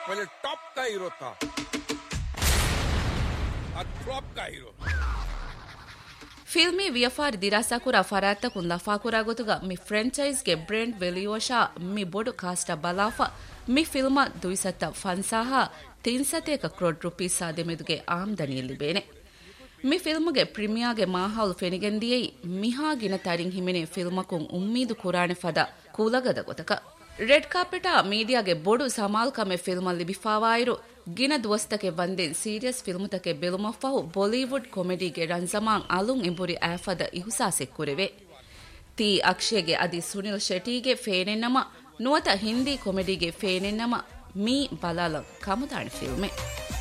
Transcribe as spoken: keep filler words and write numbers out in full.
पहले टॉप का हीरो था, अब फ्लॉप का हीरो. ಫಿಲ್ಮಿ ವಿಯಫಾರ್ ದಿರಾಸಾಕುರ ಫರಾತ್ತಕುನ್ ಲಫಾಕುರಾ ಗೊತುಗ ಮಿ ಫ್ರೆಂಚೈಸ್ಗೆ ಬ್ರೆಂಡ್ ವೆಲಿಯೋಶಾ ಮಿ ಬೊಡು ಕಾಸ್ಟ ಬಲಾಫಾ ಮಿ ಫಿಲ್ಮ ದುಯಿಸತ್ತ ಫನ್ಸಾಹ ತಿನ್ಸತೇಕ ಕ್ರೋಡ್ ರುಪೀಸ್ ಸಾದೆಮೆದುಗೆ ಆಮ್ದನಿಯಲ್ಲಿ ಬೇನೆ ಮಿ ಫಿಲ್ಮ್ಗೆ ಪ್ರೀಮಿಯಾಗೆ ಮಾಹೌಲ್ ಫೆನಿಗೆಂದಿಯೈ ಮಿಹಾ ಗಿನ ತರಿಂ ಹಿಮೆನೆ ಫಿಲ್ಮಕುನ್ ಉಮ್ಮೀದು ಕುರಾಣೆ ಫದ ಕೂಲಗದ ಗೊತಕ ರೆಡ್ ಕಾರ್ಪೆಟಾ ಮೀಡಿಯಾಗೆ ಬೊಡು ಸಮಾಲ್ಕಮೆ ಫಿಲ್ಮಲ್ಲಿ ಬಿಫಾವಾಯಿರು ಗಿನ ದುವಸ್ತಕೆ ವಂದೆನ್ ಸೀರಿಯಸ್ ಫಿಲ್ಮುತಕೆ ಬೆಲುಮಫಹು ಬಾಲಿವುಡ್ ಕಾಮಿಡಿಗೆ ರಂಜಮಾನ್ ಅಲುಂ ಎಂಬುರಿ ಆಫದ ಇಹುಸಾಸೆಕ್ಕುರೆವೆ ತೀ ಅಕ್ಷಯಗೆ ಅದಿ ಸುನಿಲ್ ಶೆಟ್ಟಿಗೆ ಫೇನೆನ್ನಮ ನುವತ ಹಿಂದಿ ಕಾಮಿಡಿಗೆ ಫೇನೆನ್ನಮ ಮೀ ಬಲಾಲ ಕಮುತಾಣೆ ಫಿಲ್ಮೆ